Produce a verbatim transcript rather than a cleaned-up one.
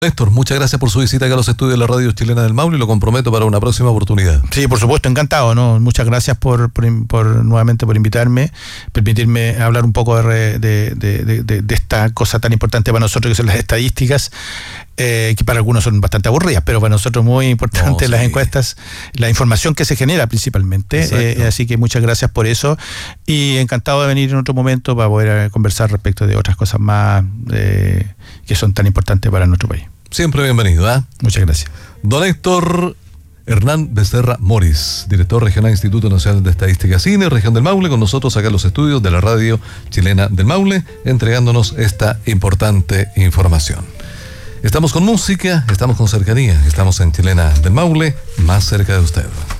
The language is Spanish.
Néstor, muchas gracias por su visita acá a los estudios de la Radio Chilena del Maule y lo comprometo para una próxima oportunidad. Sí, por supuesto, encantado, ¿no? Muchas gracias por, por, por nuevamente por invitarme, permitirme hablar un poco de, de, de, de, de esta cosa tan importante para nosotros que son las estadísticas, eh, que para algunos son bastante aburridas, pero para nosotros muy importantes no, sí. Las encuestas, la información que se genera principalmente, eh, así que muchas gracias por eso y encantado de venir en otro momento para poder conversar respecto de otras cosas más eh, que son tan importantes para nuestro país. Siempre bienvenido, ¿eh? Muchas gracias. Don Héctor Hernán Becerra Moris, director regional Instituto Nacional de Estadística Cine, Región del Maule, con nosotros acá en los estudios de la Radio Chilena del Maule, entregándonos esta importante información. Estamos con música, estamos con cercanía, estamos en Chilena del Maule, más cerca de usted.